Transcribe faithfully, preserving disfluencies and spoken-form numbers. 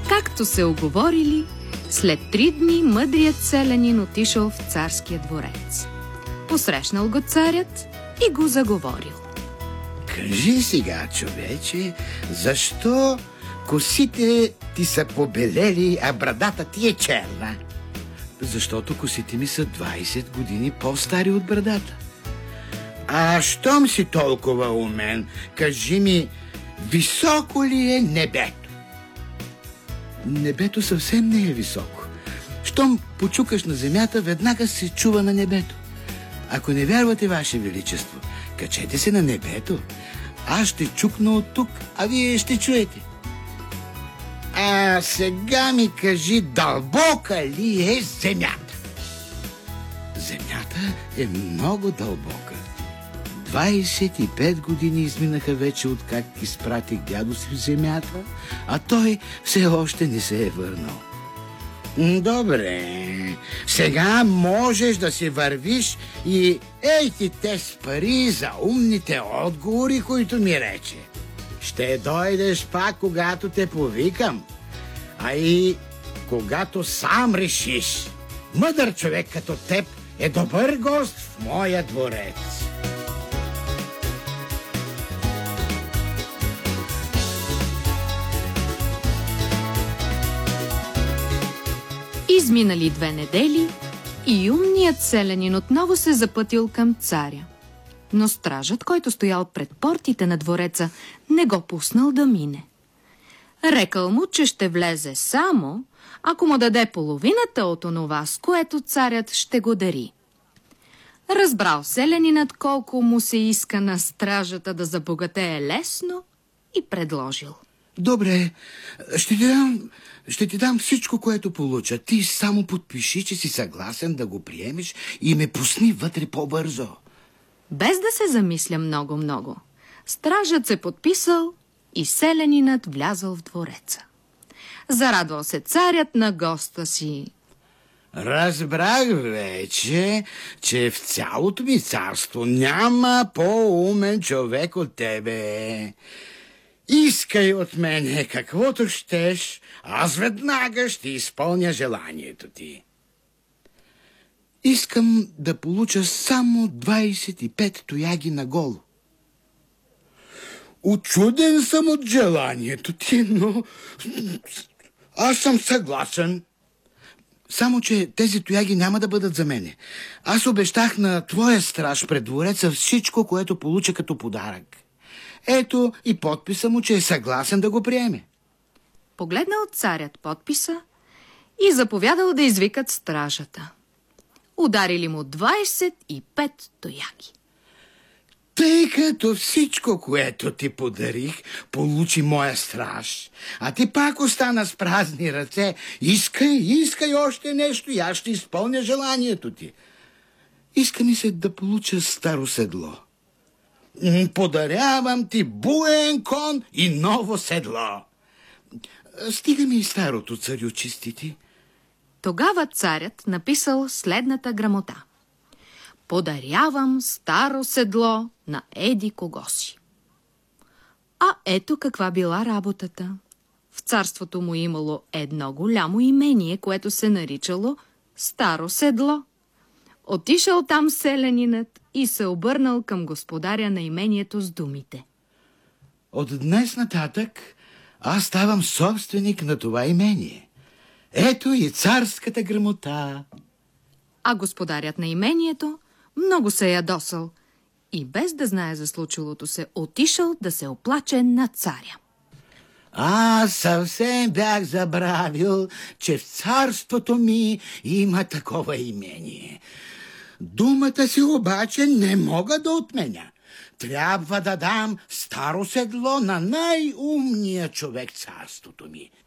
Както се оговорили, след три дни мъдрият селянин отишъл в царския дворец. Посрещнал го царят и го заговорил. Кажи сега, човече, защо косите ти са побелели, а брадата ти е черна? Защото косите ми са двайсет години по-стари от брадата. А щом си толкова умен, кажи ми, високо ли е небето? Небето съвсем не е високо. Щом почукаш на земята, веднага се чува на небето. Ако не вярвате, Ваше Величество, качете се на небето. Аз ще чукна от тук, а вие ще чуете. А сега ми кажи, дълбока ли е земята? Земята е много дълбока. двайсет и пет години изминаха вече, откак изпратих дядо си в земята, а той все още не се е върнал. Добре, сега можеш да си вървиш и ей ти те с пари за умните отговори, които ми рече. Ще дойдеш пак, когато те повикам, а и когато сам решиш. Мъдър човек като теб е добър гост в моя дворец. Изминали две недели и умният селянин отново се запътил към царя. Но стражът, който стоял пред портите на двореца, не го пуснал да мине. Рекал му, че ще влезе само, ако му даде половината от онова, с което царят ще го дари. Разбрал селянинът колко му се иска на стражата да забогатее лесно и предложил. Добре, ще ти дам, ще ти дам всичко, което получа. Ти само подпиши, че си съгласен да го приемеш и ме пусни вътре по-бързо. Без да се замисля много-много, стражът се подписал и селянинът влязъл в двореца. Зарадвал се царят на госта си. Разбрах вече, че в цялото ми царство няма по-умен човек от тебе. Искай от мене каквото щеш, аз веднага ще изпълня желанието ти. Искам да получа само двайсет и пет тояги наголо. Учуден съм от желанието ти, но аз съм съгласен. Само че тези тояги няма да бъдат за мене. Аз обещах на твоя страж пред двореца всичко, което получа като подарък. Ето и подписа му, че е съгласен да го приеме. Погледнал царят подписа и заповядал да извикат стражата. Ударили му двайсет и пет тояги. Тъй като всичко, което ти подарих, получи моя страж, а ти пак остана с празни ръце, искай, искай още нещо и аз ще изпълня желанието ти. Иска ми се да получа старо седло. Подарявам ти буен кон и ново седло. Стига ми и старото, царю чистити. Тогава царят написал следната грамота. Подарявам старо седло на еди кого си. А ето каква била работата. В царството му имало едно голямо имение, което се наричало Старо седло. Отишъл там селянинът и се обърнал към господаря на имението с думите. От днес нататък аз ставам собственик на това имение. Ето и царската грамота. А господарят на имението много се ядосал и без да знае за случилото се, отишъл да се оплаче на царя. Аз съвсем бях забравил, че в царството ми има такова имение. Думата си обаче не мога да отменя. Трябва да дам старо седло на най-умния човек в царството ми.